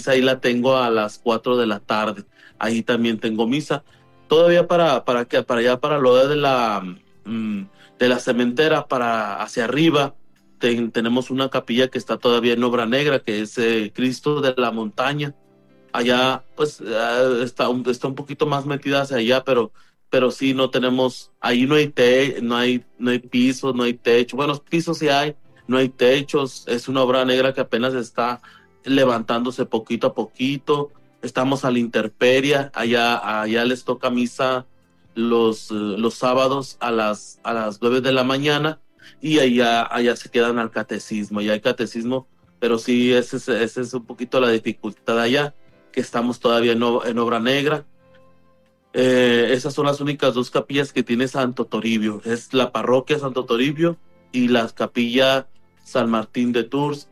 misa ahí la tengo a las 4 de la tarde. Ahí también tengo misa. Todavía para allá, para lo de la cementera, para hacia arriba, tenemos una capilla que está todavía en obra negra, que es Cristo de la Montaña. Allá pues está un poquito más metida hacia allá, pero sí no tenemos, ahí no hay pisos, no hay techo. Bueno, pisos sí hay, no hay techos. Es una obra negra que apenas está levantándose poquito a poquito. Estamos a la intemperie. Allá les toca misa los sábados a las 9 de la mañana, y allá se quedan al catecismo. Ya hay catecismo, pero sí, ese es un poquito la dificultad allá, que estamos todavía en obra negra. Esas son las únicas dos capillas que tiene Santo Toribio. Es la parroquia Santo Toribio y la capilla San Martín de Tours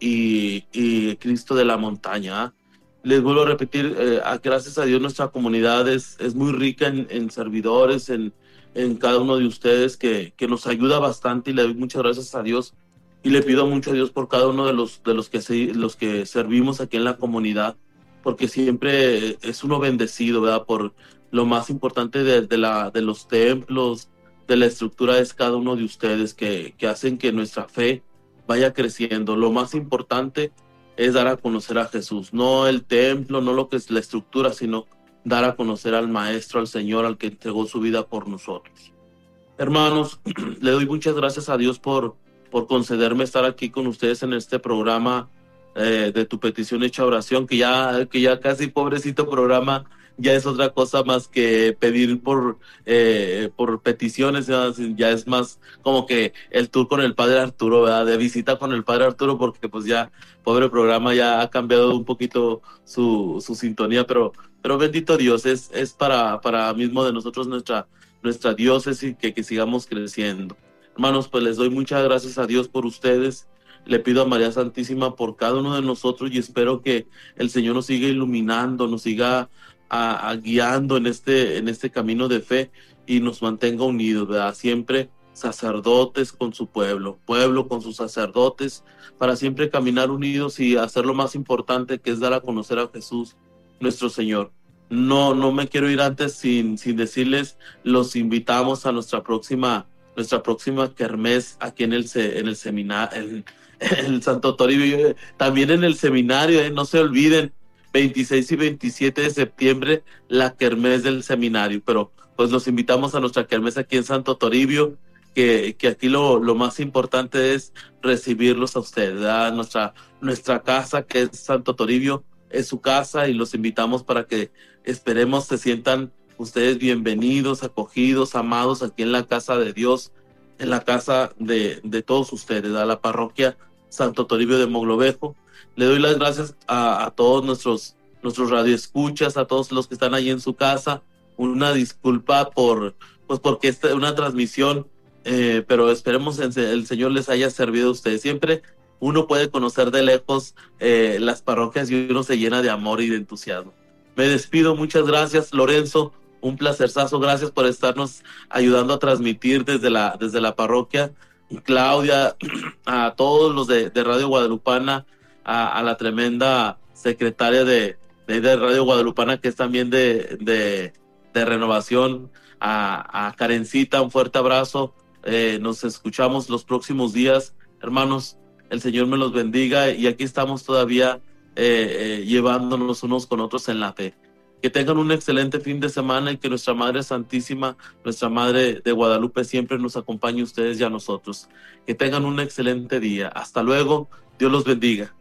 y Cristo de la Montaña. Les vuelvo a repetir, gracias a Dios nuestra comunidad es muy rica en servidores, en cada uno de ustedes que nos ayuda bastante, y le doy muchas gracias a Dios y le pido mucho a Dios por cada uno de los que servimos aquí en la comunidad, porque siempre es uno bendecido, ¿verdad? Por lo más importante de los templos, de la estructura, es cada uno de ustedes que hacen que nuestra fe vaya creciendo. Lo más importante es dar a conocer a Jesús, no el templo, no lo que es la estructura, sino dar a conocer al Maestro, al Señor, al que entregó su vida por nosotros. Hermanos, le doy muchas gracias a Dios por concederme estar aquí con ustedes en este programa de Tu Petición Hecha Oración, que ya casi, pobrecito programa, ya es otra cosa más que pedir por peticiones. Ya es más como que el tour con el Padre Arturo, ¿verdad? De visita con el Padre Arturo, porque pues ya, pobre programa, ya ha cambiado un poquito su sintonía, pero bendito Dios, es para mismo de nosotros nuestra diócesis, que sigamos creciendo. Hermanos, pues les doy muchas gracias a Dios por ustedes. Le pido a María Santísima por cada uno de nosotros, y espero que el Señor nos siga iluminando, nos siga guiando en este camino de fe, y nos mantenga unidos, ¿verdad? Siempre sacerdotes con su pueblo con sus sacerdotes, para siempre caminar unidos y hacer lo más importante, que es dar a conocer a Jesús, nuestro Señor. No me quiero ir antes sin decirles, los invitamos a nuestra próxima kermés aquí en el seminario, en el Santo Toribio, también en el seminario, no se olviden, 26 y 27 de septiembre, la kermés del seminario. Pero pues los invitamos a nuestra kermés aquí en Santo Toribio, que aquí lo más importante es recibirlos a ustedes, ¿verdad? Nuestra casa, que es Santo Toribio, es su casa, y los invitamos para que esperemos se sientan ustedes bienvenidos, acogidos, amados aquí en la casa de Dios, en la casa de todos ustedes, a la parroquia Santo Toribio de Mogrovejo. Le doy las gracias a todos nuestros radioescuchas, a todos los que están ahí en su casa. Una disculpa porque esta es una transmisión, pero esperemos el Señor les haya servido a ustedes. Siempre uno puede conocer de lejos las parroquias, y uno se llena de amor y de entusiasmo. Me despido, muchas gracias, Lorenzo, un placerzazo, gracias por estarnos ayudando a transmitir desde la parroquia. Claudia, a todos los de Radio Guadalupana, a la tremenda secretaria de Radio Guadalupana, que es también de Renovación, a Karencita, un fuerte abrazo. Nos escuchamos los próximos días, hermanos. El Señor me los bendiga, y aquí estamos todavía llevándonos unos con otros en la fe. Que tengan un excelente fin de semana, y que nuestra Madre Santísima, nuestra Madre de Guadalupe, siempre nos acompañe a ustedes y a nosotros. Que tengan un excelente día. Hasta luego. Dios los bendiga.